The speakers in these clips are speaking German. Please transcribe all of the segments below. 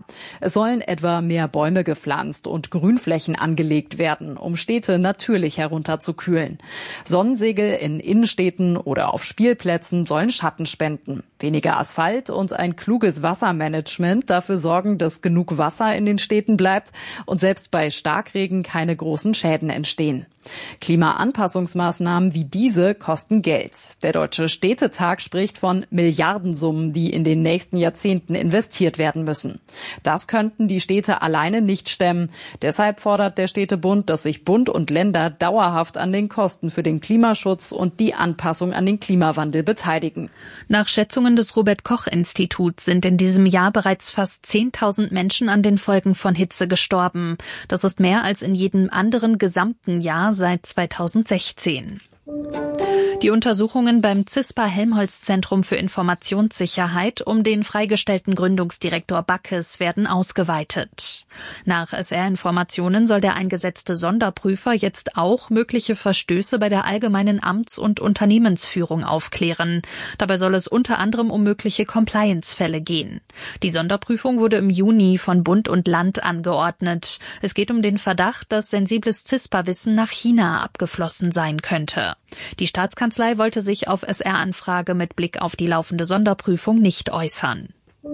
Es sollen etwa mehr Bäume gepflanzt und Grünflächen angelegt werden, um Städte natürlich herunterzukühlen. Sonnensegel in Innenstädten oder auf Spielplätzen sollen Schatten spenden. Weniger Asphalt und ein kluges Wassermanagement dafür sorgen, dass genug Wasser in den Städten bleibt und selbst bei Starkregen keine großen Schäden entstehen. Klimaanpassungsmaßnahmen wie diese kosten Geld. Der Deutsche Städtetag spricht von Milliardensummen, die in den nächsten Jahrzehnten investiert werden müssen. Das könnten die Städte alleine nicht stemmen. Deshalb fordert der Städtebund, dass sich Bund und Länder dauerhaft an den Kosten für den Klimaschutz und die Anpassung an den Klimawandel beteiligen. Nach Schätzungen des Robert-Koch-Instituts sind in diesem Jahr bereits fast 10.000 Menschen an den Folgen von Hitze gestorben. Das ist mehr als in jedem anderen gesamten Jahr seit 2016. Die Untersuchungen beim CISPA-Helmholtz-Zentrum für Informationssicherheit um den freigestellten Gründungsdirektor Backes werden ausgeweitet. Nach SR-Informationen soll der eingesetzte Sonderprüfer jetzt auch mögliche Verstöße bei der allgemeinen Amts- und Unternehmensführung aufklären. Dabei soll es unter anderem um mögliche Compliance-Fälle gehen. Die Sonderprüfung wurde im Juni von Bund und Land angeordnet. Es geht um den Verdacht, dass sensibles CISPA-Wissen nach China abgeflossen sein könnte. Die Staatskanzlei wollte sich auf SR-Anfrage mit Blick auf die laufende Sonderprüfung nicht äußern.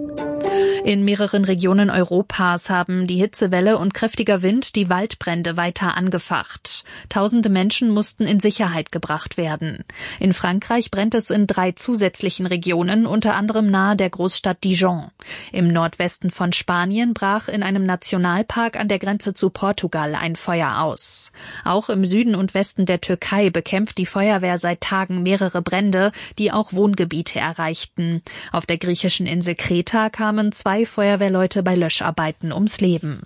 In mehreren Regionen Europas haben die Hitzewelle und kräftiger Wind die Waldbrände weiter angefacht. Tausende Menschen mussten in Sicherheit gebracht werden. In Frankreich brennt es in 3 zusätzlichen Regionen, unter anderem nahe der Großstadt Dijon. Im Nordwesten von Spanien brach in einem Nationalpark an der Grenze zu Portugal ein Feuer aus. Auch im Süden und Westen der Türkei bekämpft die Feuerwehr seit Tagen mehrere Brände, die auch Wohngebiete erreichten. Auf der griechischen Insel Kreta kamen 2 Feuerwehrleute bei Löscharbeiten ums Leben.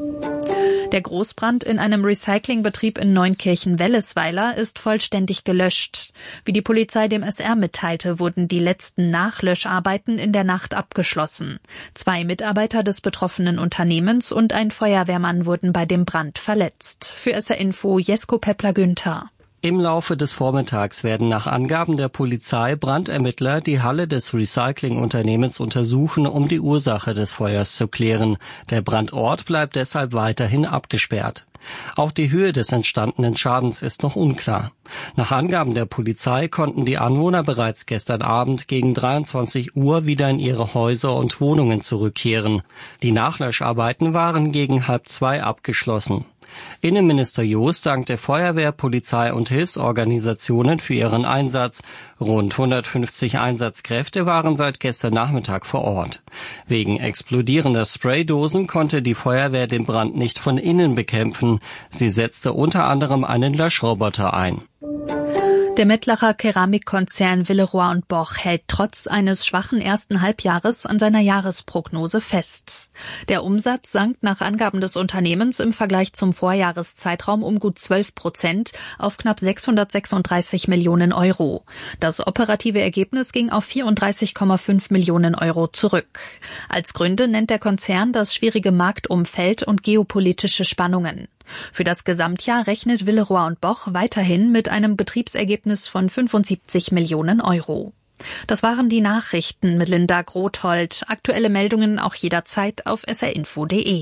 Der Großbrand in einem Recyclingbetrieb in Neunkirchen-Wellesweiler ist vollständig gelöscht. Wie die Polizei dem SR mitteilte, wurden die letzten Nachlöscharbeiten in der Nacht abgeschlossen. 2 Mitarbeiter des betroffenen Unternehmens und ein Feuerwehrmann wurden bei dem Brand verletzt. Für SR Info Jesko Peppler-Günther. Im Laufe des Vormittags werden nach Angaben der Polizei Brandermittler die Halle des Recyclingunternehmens untersuchen, um die Ursache des Feuers zu klären. Der Brandort bleibt deshalb weiterhin abgesperrt. Auch die Höhe des entstandenen Schadens ist noch unklar. Nach Angaben der Polizei konnten die Anwohner bereits gestern Abend gegen 23 Uhr wieder in ihre Häuser und Wohnungen zurückkehren. Die Nachlöscharbeiten waren gegen 1:30 abgeschlossen. Innenminister Jost dankte Feuerwehr, Polizei und Hilfsorganisationen für ihren Einsatz. Rund 150 Einsatzkräfte waren seit gestern Nachmittag vor Ort. Wegen explodierender Spraydosen konnte die Feuerwehr den Brand nicht von innen bekämpfen. Sie setzte unter anderem einen Löschroboter ein. Der Mettlacher Keramikkonzern Villeroy & Boch hält trotz eines schwachen ersten Halbjahres an seiner Jahresprognose fest. Der Umsatz sank nach Angaben des Unternehmens im Vergleich zum Vorjahreszeitraum um gut 12% auf knapp 636 Millionen Euro. Das operative Ergebnis ging auf 34,5 Millionen Euro zurück. Als Gründe nennt der Konzern das schwierige Marktumfeld und geopolitische Spannungen. Für das Gesamtjahr rechnet Villeroy & Boch weiterhin mit einem Betriebsergebnis von 75 Millionen Euro. Das waren die Nachrichten mit Linda Grothold. Aktuelle Meldungen auch jederzeit auf srinfo.de.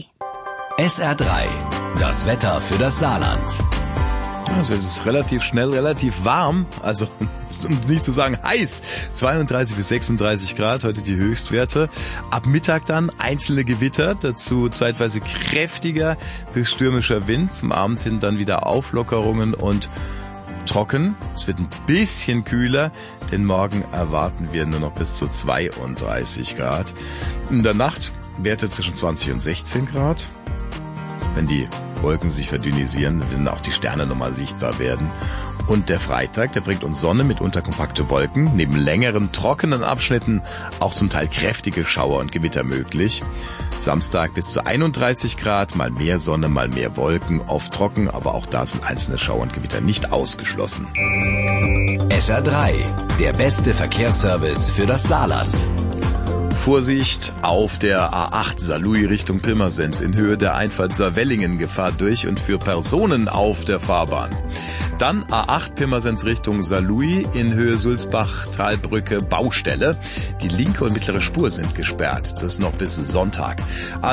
SR3, das Wetter für das Saarland. Also es ist relativ schnell, relativ warm, also um nicht zu sagen heiß. 32 bis 36 Grad, heute die Höchstwerte. Ab Mittag dann einzelne Gewitter, dazu zeitweise kräftiger bis stürmischer Wind. Zum Abend hin dann wieder Auflockerungen und trocken. Es wird ein bisschen kühler, denn morgen erwarten wir nur noch bis zu 32 Grad. In der Nacht Werte zwischen 20 und 16 Grad. Wenn die Wolken sich verdünnisieren, werden auch die Sterne nochmal sichtbar werden. Und der Freitag, der bringt uns Sonne, mitunter kompakte Wolken, neben längeren, trockenen Abschnitten auch zum Teil kräftige Schauer und Gewitter möglich. Samstag bis zu 31 Grad, mal mehr Sonne, mal mehr Wolken, oft trocken, aber auch da sind einzelne Schauer und Gewitter nicht ausgeschlossen. SR3, der beste Verkehrsservice für das Saarland. Vorsicht auf der A8 Saarlouis Richtung Pirmasens in Höhe der Einfahrt Saarwellingen Gefahr durch und für Personen auf der Fahrbahn. Dann A8 Pirmasens Richtung Saarlouis in Höhe Sulzbach Talbrücke Baustelle. Die linke und mittlere Spur sind gesperrt. Das noch bis Sonntag.